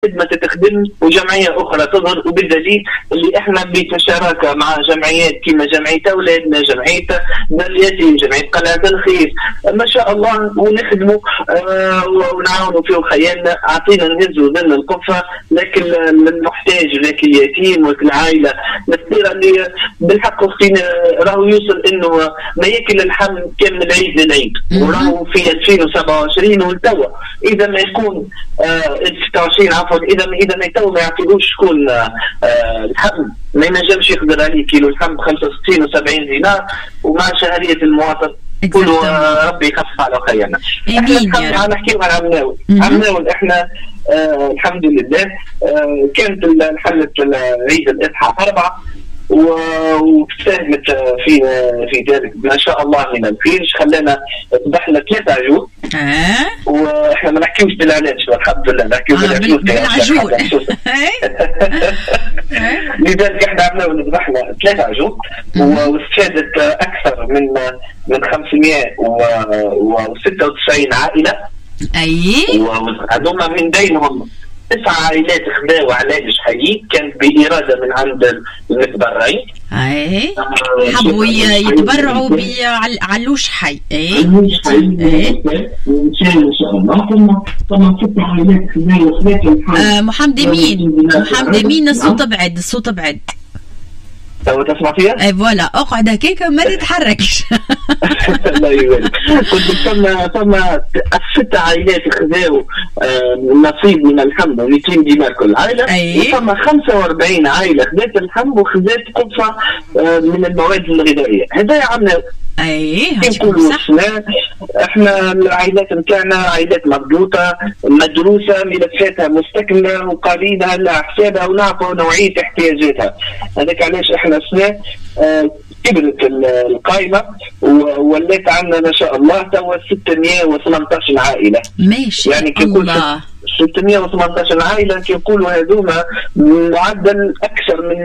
خدمة تخدم وجمعية أخرى تظهر، وبالدليل اللي إحنا بنتشارك مع جمعيات كما جمعية أولادنا، جمعية اليتيم، جمعية قلعة الخير، ما شاء الله، ونخدموا ونعاونوا فيه خيالنا. أعطينا نهزوا ذن القفة لكن المحتاج، لكن اليتيم والعائلة الصغيرة اللي بالحق أختي راهو يوصل إنه ما ياكل اللحم كان من العيد للعيد، وراهو في 2027 والتوا إذا ما يكون 26 عفوا، إذا ما يتو ما يعطيهوش شكون اللحم، ما ينجمش يقدر عليه كيلو اللحم ب 65 و70 دينار، ومع شهرية المواطن كله ربي يخفف على خيرنا. احنا نحكيو على عمناول. عمناول احنا الحمد لله كانت حلة عيد الإضحى 4 وساهمت في ذلك ما شاء الله من الخير. خلانا ذبحنا 3 عجول. واحنا ما نحكيوش بالعلاج الحمد لله، نحكيو بالعجول. لذلك احنا عملنا ذبحنا 3 عجول واستفادت اكثر من 596 عائله. وهذوما من بينهم 9 عائلات خذاوا علاج حي كانت بإرادة من عند المتبرعين. حبوا يتبرعوا بعلوش حي. إن شاء الله. طبعا 6 عائلات خذاوا محمد أمين الصوت بعد. تسمع فيها؟ اي فوالا، اقعد هكاك ما تتحركش. الله يبارك. كنت ثم 6 عائلات خذاوا نصيب من اللحم 200 دينار كل عائله. وثم 45 عائله خذات اللحم وخذات قطفه من المواد الغذائيه. هذا عملنا صح. احنا العائلات نتاعنا عائلات مضبوطه مدروسه، ملفاتها مستكمله وقارينها على حسابها ونعرفوا نوعيه احتياجاتها. هذاك علاش احنا السنه كبرت القائمه وولات عندنا ما شاء الله توا 618 عائله. ماشي يعني الله. 618 عائله كيقولوا هذوما معدل اكثر من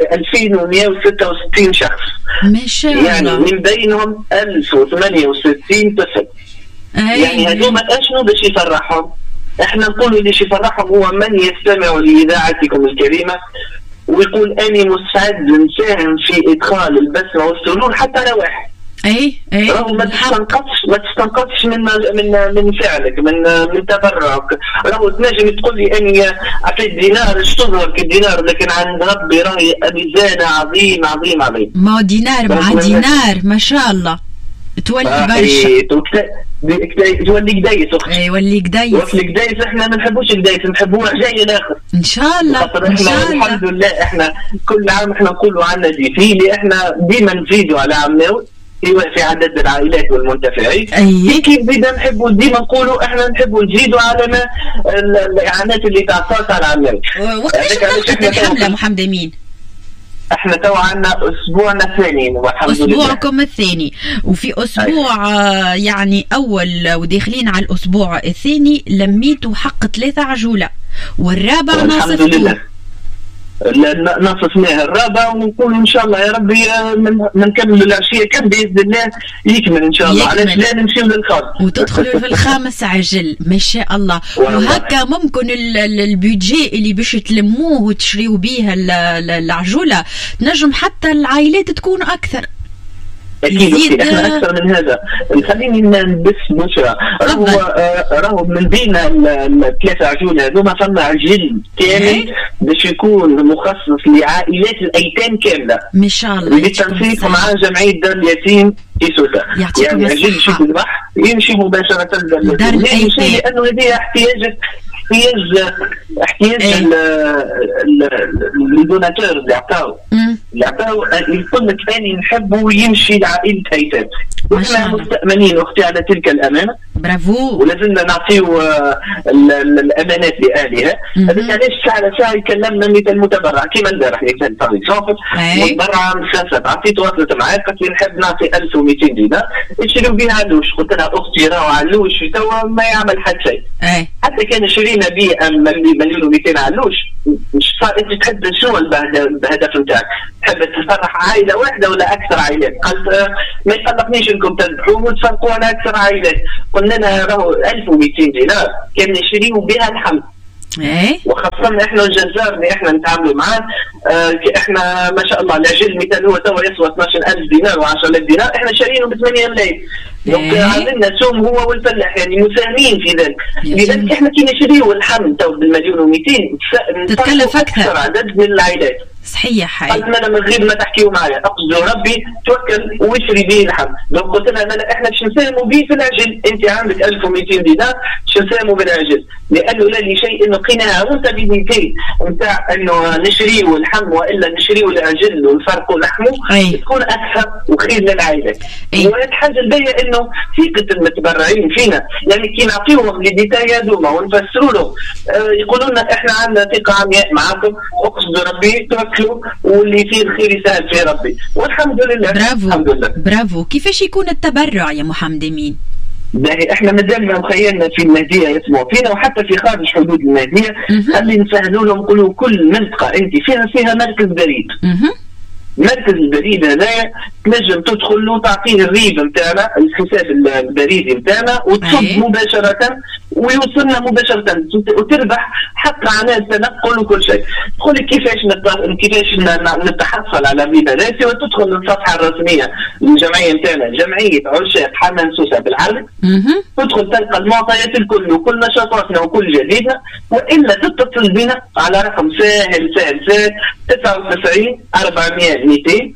2166 شخص. ما شاء الله. يعني من بينهم 1068 طفل. يعني هذوما اشنو باش يفرحهم؟ احنا نقولوا اللي يفرحهم هو من يستمع لاذاعتكم الكريمه ويقول اني مستعد نساهم في ادخال البسمه والسرور حتى لو واحد. راهو ما تستنقصش من فعلك، من تبرعك. راهو تنجم تقول لي اني اعطيت دينار اش تظهر كالدينار، لكن عند ربي راهي ميزان عظيم عظيم عظيم. ما دينار مع دينار ما شاء الله تولي برشا. تولي قدايس اختي. يولي قدايس. وقت القدايس احنا ما نحبوش القدايس، نحبوها جاي الاخر. ان شاء الله. ان شاء الله. الحمد لله احنا كل عام احنا نقولوا عنا ديفي اللي احنا ديما نزيدوا على عمناول في عدد العائلات والمنتفعين. كيف بدنا نحبوا ديما نقولوا احنا نحبوا نزيدوا على الاعانات اللي تعطات على عمناول. وقتاش بتلقى الحمله محمد امين؟ احنا تو عندنا اسبوعنا الثاني والحمد لله. اسبوعكم الثاني، وفي اسبوع يعني اول وداخلين على الاسبوع الثاني لميتوا حق 3 عجوله والرابع ناصفتوه. نصفناه الرابع ونقول ان شاء الله يا ربي نكمل العشيه كم باذن الله يكمل ان شاء الله. علاش لا نمشيو للخامس وتدخلوا في الخامس عجل ما شاء الله. وهكا ممكن البيدجي اللي باش تلموه وتشريوا بيه العجوله تنجم حتى العائلات تكون اكثر. اكيد احنا اكثر من هذا. خليني نبث بشرى. راهو من بين ال3 عجول هذوما فما عجل كامل باش يكون مخصص لعائلات الايتام كامله ما شاء الله بالتنسيق مع جمعيه دار اليتيم في سوسه. يعني عجل يمشي في البحر يمشي مباشره لدار الايتام لانه هذه احتياج الدوناتور اللي عطاو يقول لك اني نحبوا يمشي لعائله ايتام. واحنا مستأمنين اختي على تلك الامانه. برافو. ولازلنا نعطيو الامانات لاهلها. هذاك علاش ساعه يكلمنا مثل المتبرع كيما البارح مثال باغ اكزومبل متبرع مسافه عطيت وصلت معايا قالت لي نحب نعطي 1200 دينار يشريو بها علوش. قلت لها اختي راهو علوش توا ما يعمل حتى شيء. حتى كان شرينا به 1,200,000 علوش مش انت تحب شنو الهدف نتاعك؟ تحب تفرح عائله واحده ولا اكثر عائلات؟ قالت ما يقلقنيش انكم تذبحوا وتفرقوا على اكثر عائلات. قلنا لها راهو 1200 دينار كان نشريو بها اللحم وخاصة احنا الجزار اللي احنا نتعاملوا معاه احنا ما شاء الله العجل مثلا هو توا يسوى 12,000 دينار و10,000 دينار، احنا شارينه ب 8 ملايين. دونك عندنا سوم هو والفلاح يعني مساهمين في ذلك. لذلك احنا كي نشريو اللحم تو بالمليون و200 تتكلف اكثر عدد من العائلات. صحيح. قلت انا من غير ما تحكيوا معايا اقصد ربي توكل واشري به لحم. دونك قلت لها احنا باش نساهموا به في العجل، انت عندك 1200 دينار باش نساهموا بالعجل، لانه لا لشيء انه قناعه وانت بيديكي نتاع انه نشريوا اللحم والا نشريوا العجل ونفرقوا لحمه تكون اكثر وخير للعائله. والحاجه الباهيه انه ثقه المتبرعين فينا، يعني كي نعطيوهم لي ديتاي هذوما ونفسروا لهم يقولوا لنا احنا عندنا ثقه عمياء معاكم، اقصد ربي واللي فيه الخير يسهل فيه ربي، والحمد لله. برافو. الحمد لله. برافو. كيفاش يكون التبرع يا محمد امين؟ باهي احنا مازلنا مخيلنا في المهديه يسمعوا فينا وحتى في خارج حدود المهديه، خلي نسهلوا لهم نقولوا كل منطقه انت فيها مركز بريد. مركز البريد هذايا تنجم تدخل له تعطيه الريب نتاعنا الحساب البريدي نتاعنا وتصب مباشره ويوصلنا مباشره وتربح حق عناء التنقل وكل شيء. تقول لك كيفاش نتحصل على الريب هذا؟ وتدخل للصفحه الرسميه للجمعيه نتاعنا، جمعيه عشاق حمام سوسه بالعربي. تدخل تلقى المعطيات الكل وكل نشاطاتنا وكل جديدنا، والا تتصل بنا على رقم ساهل 99 400 200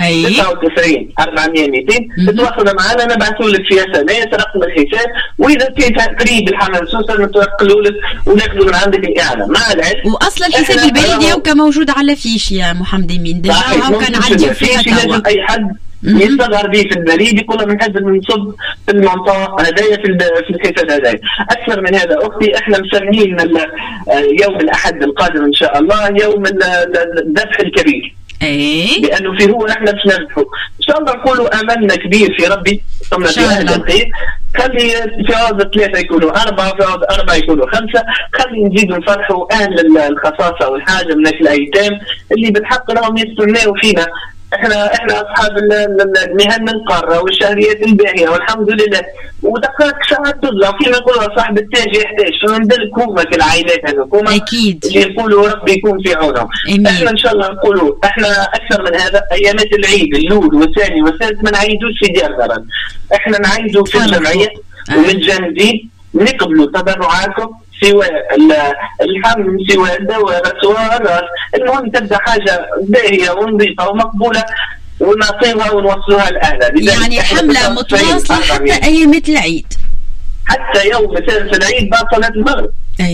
99 400 200 تتواصل معنا، نبعثوا لك فيها SMS رقم الحساب، واذا كنت قريب الحمام سوسه نتوكلوا لك وناخذوا من عندك الاعانه مع العلم. واصلا الحساب البريدي هو موجود على فيش يا محمد امين، ديجا هو كان عندي فيها توا اي حد يستظهر به في البريد يقول من حد نصب في المنطقه هذايا في الحساب هذايا. اكثر من هذا اختي احنا مسمين يوم الاحد القادم ان شاء الله يوم الذبح الكبير. لانه في هو احنا باش نذبحوا ان شاء الله. نقولوا املنا كبير في ربي ثم في هذا الخير. خلي في عوض 3 يكونوا 4، في عوض 4 يكونوا 5، خلي نزيدوا نفرحوا اهل الخصاصه والحاجه من الايتام اللي بالحق راهم يستناو فينا. احنا اصحاب المهن القاره والشهريات الباهيه والحمد لله، ودقائق ساعات تطلع كما يقولوا صاحب التاج يحتاج، فندلك هما العائلات هذوكم اكيد اللي يقولوا ربي يكون في عونهم. احنا ان شاء الله نقولوا احنا اكثر من هذا ايامات العيد الاول والثاني والثالث ما نعيدوش في ديار دارنا، احنا نعيدوا في الجمعيه ومتجندين نقبلوا تبرعاتكم سواء الحمل سواء الدواء سواء الراس، المهم تبدا حاجه باهيه ونظيفه ومقبوله ونعطيها ونوصلوها لاهلها. يعني حمله متواصله حتى ايامات العيد، حتى يوم ثالث العيد بعد صلاه المغرب.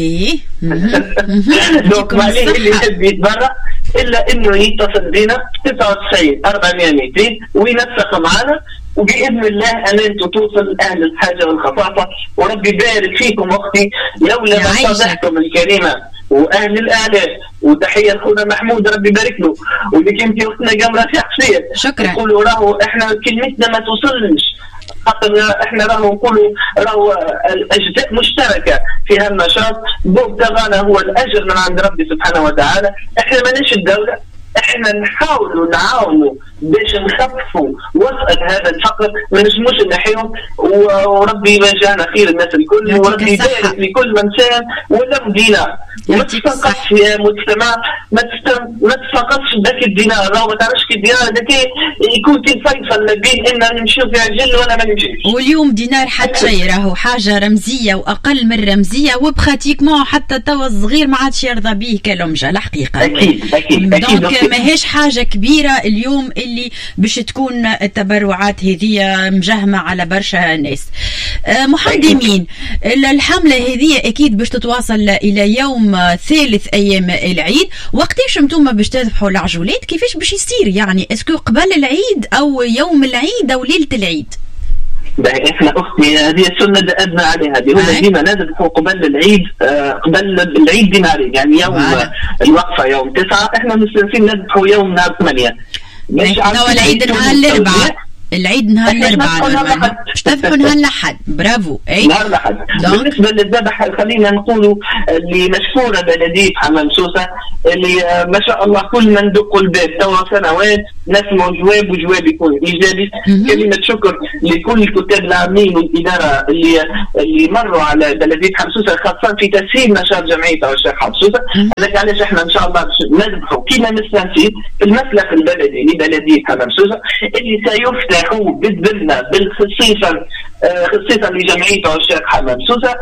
دونك ما عليه اللي يحب يتبرع الا انه يتصل بنا 99 400 200 وينسق معنا، وباذن الله امانته توصل اهل الحاجه والخفافه. وربي يبارك فيكم اختي، لولا ما صادحتم الكريمه واهل الاعلام. وتحيه لخونا محمود ربي يبارك له، ولك انت اختنا قمره شخصيا. شكرا. نقولوا راهو احنا كلمتنا ما توصلش، خاطر احنا راهو الاجزاء مشتركه في هالنشاط. بوبتغانا هو الاجر من عند ربي سبحانه وتعالى. احنا ماناش الدوله، احنا نحاولوا نعاونوا باش نخففوا وطأة هذا الفقر، ما نجموش نحيهم. وربي يجعلنا خير الناس الكل، وربي يبارك لكل من ساهم ولو دينار. ما تستنقصش يا مجتمع، ما تستنقصش ذاك الدينار، راهو ما تعرفش كي الدينار هذاك يكون كي فيصل ما بين ان نمشيو في عجل ولا ما نمشيش. واليوم دينار حتى شيء، راهو حاجه رمزيه واقل من رمزيه، وبخاتيكمون حتى توا الصغير ما عادش يرضى به كلمجه الحقيقه. اكيد دونك ماهيش حاجه كبيره اليوم اللي باش تكون التبرعات هذه مجهمه على برشا ناس. محمد امين، الحمله هذه اكيد باش تتواصل الى يوم ثالث ايام العيد. وقتاش انتم باش تذبحوا العجولات؟ كيفاش باش يصير يعني؟ اسكو قبل العيد او يوم العيد او ليله العيد؟ احنا اختي هذه السنه دأبنا عليها، هذه ديما نذبحوا قبل العيد. قبل العيد دينارين، يعني يوم الوقفه يوم 9 احنا مستنسين نذبحوا يوم نهار 8. هو العيد نهار الاربعاء، العيد نهار الاربعاء باش تذبحوا نهار الاحد. برافو. نهار الاحد. بالنسبه للذبح خلينا نقولوا اللي مشكوره بلديه حمام سوسه اللي ما شاء الله كل من دقوا الباب توا سنوات نسمع جواب وجواب يكون ايجابي. كلمه شكر لكل الكتاب العامين والاداره اللي مروا على بلديه حمصوصه، خاصه في تسهيل نشاط جمعيه عشاق حمصوصه. هذاك علاش احنا ان شاء الله باش نذبحوا كما مستنسين في المسلخ البلدي لبلديه حمصوصه اللي سيفتح باذن خصيصا لجمعيه عشاق حمصوصه،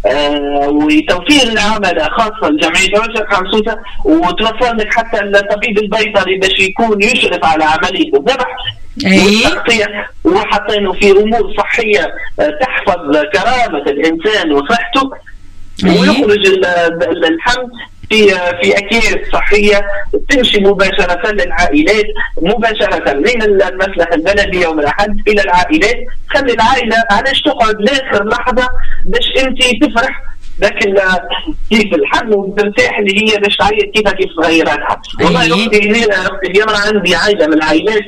وتوفير العمل خاصة لجمعية عشاق حمصوصة، وتوفر لك حتى الطبيب البيطري باش يكون يشرف على عملية الذبح والتغطية، وحطينه في أمور صحية تحفظ كرامة الإنسان وصحته، ويخرج اللحم في أكياس صحية تمشي مباشرة للعائلات، مباشرة من المسلخ البلدي يوم الأحد إلى العائلات. خلي العائلة علاش تقعد لآخر لحظة باش أنت تفرح ذاك كيف الحمل وترتاح اللي هي باش تعيط كيف صغيراتها. والله أختي اليوم عندي عائلة من العائلات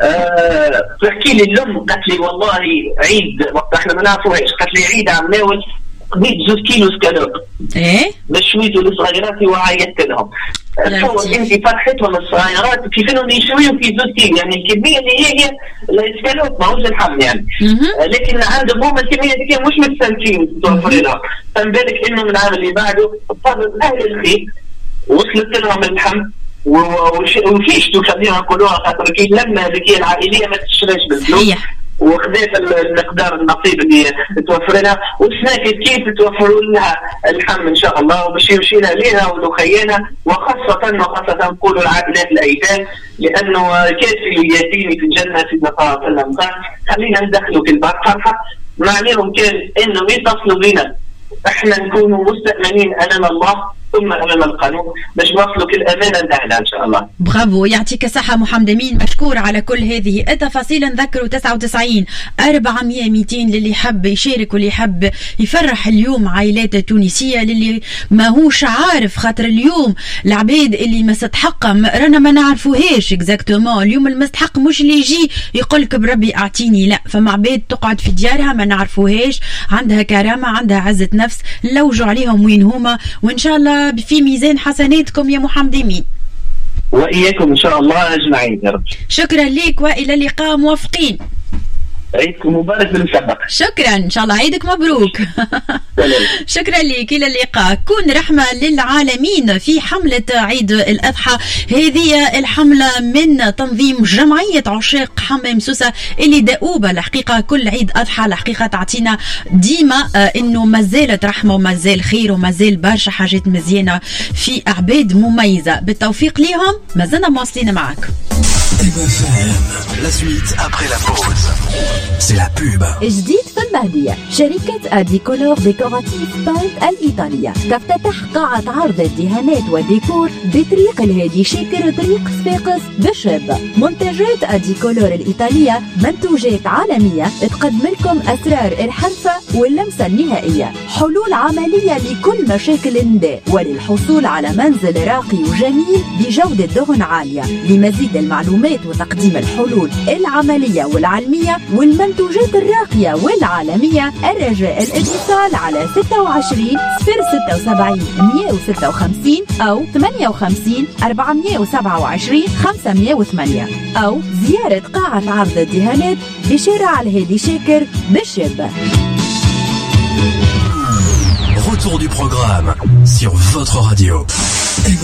تحكي لي الأم قالت لي والله عيد وقت احنا ما نعرفوهاش، قالت لي عيد عم ناول قضيت 2 كيلو سكالوب باش شويتوا لصغيراتي وعيطت لهم. تصور انت فرحتهم الصغيرات كيف انهم يشويوا في 2 كيلو، يعني الكميه اللي هي السكالوب ماهوش الحمل يعني، لكن عندهم هم الكميه اللي مش مستنسين توفر لهم. فما بالك انه من العام اللي بعده فضل اهل الخير وصلت لهم اللحم وفيشتوا خلينا نقولوها، خاطر كي لما ذكيه العائليه ما تشراش بالفلوس وخذيت المقدار النصيب اللي توفر لها، وسناكت كيف توفروا لها اللحم ان شاء الله، وباش يمشينا ليها ولخينا، وخاصة نقولوا العائلات الايتام، لانه كافي اليتيم في الجنة سيدنا صلى الله عليه وسلم قال خلينا ندخلوا في الباب فرحة. ما عليهم كان انهم يتصلوا بنا، احنا نكونوا مستأمنين امام الله ثم امام القانون باش نوصلوا كل امانه لأهلها ان شاء الله. برافو، يعطيك الصحه محمد امين، مشكور على كل هذه التفاصيل. نذكروا 99 400 200 للي يحب يشارك واللي يحب يفرح اليوم عائلات تونسيه، للي ما هوش عارف، خاطر اليوم العباد اللي مستحق رانا ما نعرفوهاش اكزاكتومون. اليوم المستحق مش اللي يجي يقول لك بربي اعطيني، لا، فما عباد تقعد في ديارها ما نعرفوهاش، عندها كرامه، عندها عزه نفس، نلوجوا عليهم وين هما، وان شاء الله في ميزان حسناتكم يا محمد امين. واياكم ان شاء الله اجمعين يا رب. شكرا لك والى اللقاء، موافقين. عيدكم مبارك بالمسبق. شكرا، ان شاء الله عيدك مبروك. شكرا لك، الى اللقاء. كون رحمه للعالمين في حمله عيد الاضحى. هذه الحمله من تنظيم جمعيه عشاق حمام سوسه اللي دؤوبه الحقيقه كل عيد اضحى الحقيقه تعطينا ديما انه ما زالت رحمه وما زال خير وما زال برشا حاجات مزيانه في اعباد مميزه. بالتوفيق ليهم، ما زلنا مواصلين معك. La suite après la pause. C'est la pub. جديد في المهدية، شركة أديكولور ديكوراتيف بانت الإيطالية تفتتح قاعة عرض الدهانات والديكور بطريق الهادي شاكر طريق صفاقس بشب. منتجات أديكولور الإيطالية منتوجات عالمية تقدم لكم أسرار الحرفة واللمسة النهائية، حلول عملية لكل مشاكل النداء، وللحصول على منزل راقي وجميل بجودة دهن عالية. لمزيد المعلومات وتقديم الحلول العملية والعلمية والمنتوجات الراقية والعالمية، الرجاء الاتصال على 26 076 156 أو 58 427 508 أو زيارة قاعة عرض الدهانات بشارع الهادي شاكر بالشب. Retour du programme sur votre radio.